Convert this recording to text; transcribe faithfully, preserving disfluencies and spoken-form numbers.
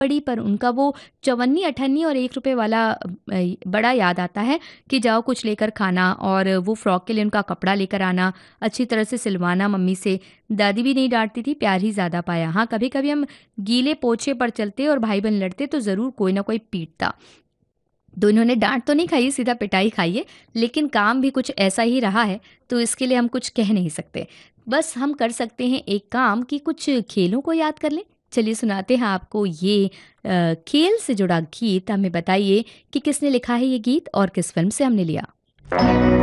पड़ी, पर उनका वो चवन्नी अठन्नी और एक रुपए वाला अ, बड़ा याद आता है कि जाओ कुछ लेकर खाना, और वो फ्रॉक के लिए उनका कपड़ा लेकर आना, अच्छी तरह से सिलवाना मम्मी से। दादी भी नहीं डाँटती थी, प्यार ही ज़्यादा पाया। हाँ, कभी-कभी हम गीले पोछे पर चलते और भाई-बहन लड़ते तो ज़रूर कोई ना कोई पीटता। तो इन्होंने डाँट तो नहीं खाई, सीधा पिटाई खाई है, लेकिन काम भी कुछ ऐसा ही रहा है, तो इसके लिए हम कुछ कह नहीं सकते। बस हम कर सकते हैं एक काम कि कुछ खेलों को याद कर लें। चलिए सुनाते हैं आपको ये अ, खेल से जुड़ा गीत। हमें बताइए कि किसने लिखा है ये गीत और किस फ़िल्म से हमने लिया?